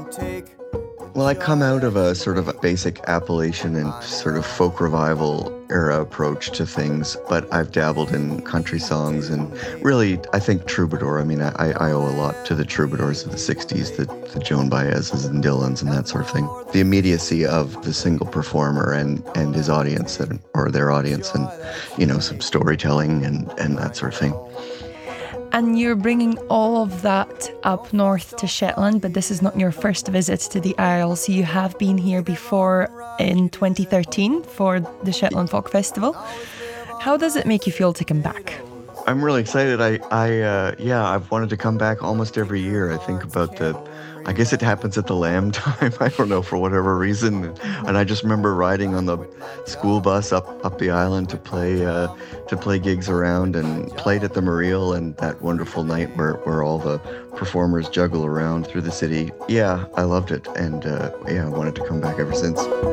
Well, I come out of a sort of a basic Appalachian and sort of folk revival era approach to things, but I've dabbled in country songs and really, I think troubadour. I mean, I owe a lot to the troubadours of the 60s, the Joan Baez's and Dylans and that sort of thing. The immediacy of the single performer and his audience or their audience and, some storytelling and that sort of thing. And you're bringing all of that up north to Shetland, but this is not your first visit to the Isles. You have been here before in 2013 for the Shetland Folk Festival. How does it make you feel to come back? I'm really excited. I've wanted to come back almost every year. I think about I guess it happens at the Lamb time. I don't know, for whatever reason. And I just remember riding on the school bus up the island to play gigs around, and played at the Mareel and that wonderful night where all the performers juggle around through the city. Yeah, I loved it. And I wanted to come back ever since.